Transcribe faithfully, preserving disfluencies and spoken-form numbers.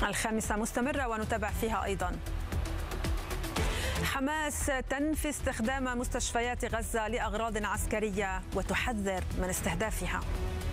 الخامسة مستمرة ونتابع فيها أيضا. حماس تنفي استخدام مستشفيات غزة لأغراض عسكرية وتحذر من استهدافها.